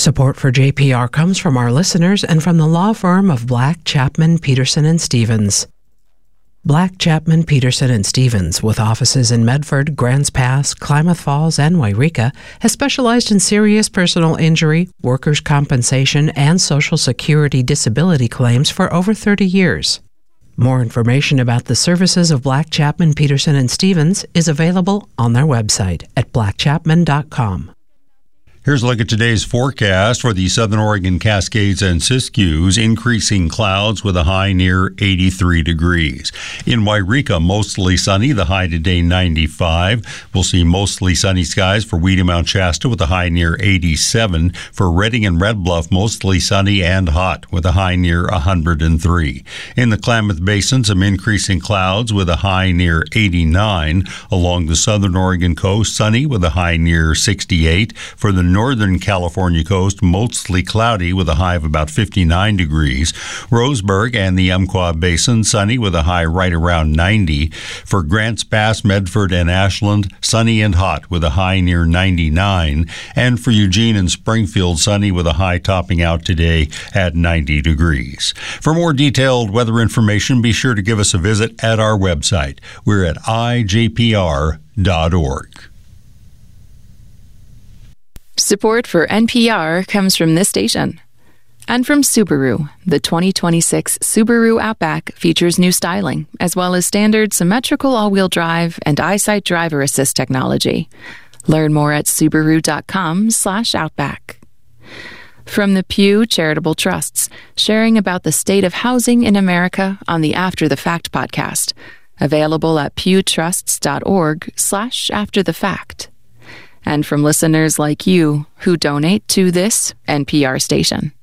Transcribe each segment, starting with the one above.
Support for JPR comes from our listeners and from the law firm of Black, Chapman, Peterson & Stevens. Black, Chapman, Peterson & Stevens, with offices in Medford, Grants Pass, Klamath Falls, and Wairika, has specialized in serious personal injury, workers' compensation, and Social Security disability claims for over 30 years. More information about the services of Black, Chapman, Peterson & Stevens is available on their website at blackchapman.com. Here's a look at today's forecast for the Southern Oregon Cascades and Siskiyous. Increasing clouds with a high near 83 degrees. In Wairika, mostly sunny, the high today 95. We'll see mostly sunny skies for Weedy Mount Shasta with a high near 87. For Redding and Red Bluff, mostly sunny and hot with a high near 103. In the Klamath Basin, some increasing clouds with a high near 89. Along the Southern Oregon coast, sunny with a high near 68. For the Northern California coast, mostly cloudy with a high of about 59 degrees. Roseburg and the Umpqua Basin, sunny with a high right around 90. For Grants Pass, Medford, and Ashland, sunny and hot with a high near 99. And for Eugene and Springfield, sunny with a high topping out today at 90 degrees. For more detailed weather information, be sure to give us a visit at our website. We're at ijpr.org. Support for NPR comes from this station. And from Subaru. The 2026 Subaru Outback features new styling, as well as standard symmetrical all-wheel drive and EyeSight driver assist technology. Learn more at Subaru.com/Outback. From the Pew Charitable Trusts, sharing about the state of housing in America on the After the Fact podcast. Available at pewtrusts.org/afterthefact. And from listeners like you who donate to this NPR station.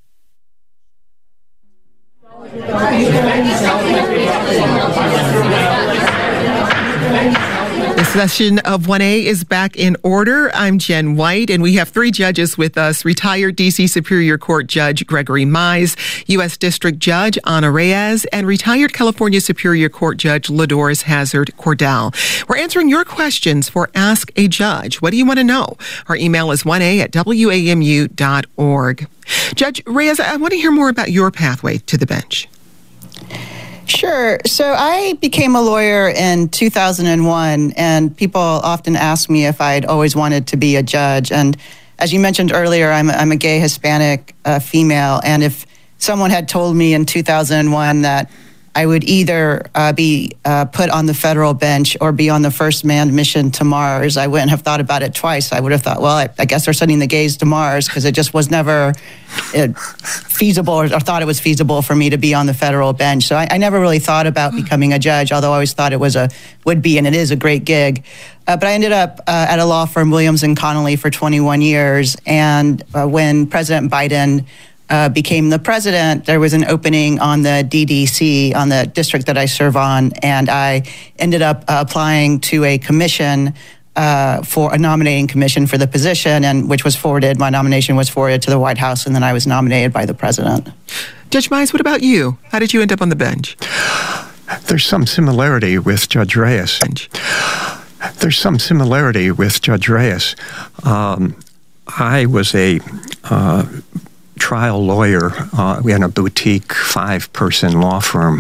The session of 1A is back in order. I'm Jen White, and we have three judges with us. Retired D.C. Superior Court Judge Gregory Mize, U.S. District Judge Ana Reyes, and retired California Superior Court Judge LaDoris Hazard Cordell. We're answering your questions for Ask a Judge. What do you want to know? Our email is 1a@wamu.org. Judge Reyes, I want to hear more about your pathway to the bench. Sure. So I became a lawyer in 2001, and people often ask me if I'd always wanted to be a judge. And as you mentioned earlier, I'm a gay Hispanic female, and if someone had told me in 2001 that I would either be put on the federal bench or be on the first manned mission to Mars, I wouldn't have thought about it twice. I would have thought, well, I guess they're sending the gays to Mars, because it just was never feasible or thought it was feasible for me to be on the federal bench. So I never really thought about becoming a judge, although I always thought it would be, and it is a great gig. But I ended up at a law firm, Williams & Connolly, for 21 years. And when President Biden became the president, there was an opening on the DDC, on the district that I serve on, and I ended up applying to a commission for a nominating commission for the position, and my nomination was forwarded to the White House, and then I was nominated by the president. Judge Mize, what about you? How did you end up on the bench? There's some similarity with Judge Reyes. I was a trial lawyer. We had a boutique 5-person law firm